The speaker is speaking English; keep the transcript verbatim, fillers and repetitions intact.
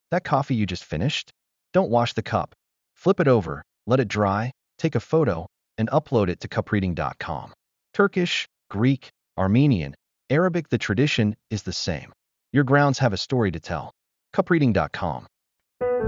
That coffee you just finished? Don't wash the cup. Flip it over, let it dry, take a photo, and upload it to cup reading dot com. Turkish, Greek, Armenian, Arabic, the tradition is the same. Your grounds have a story to tell. cup reading dot com.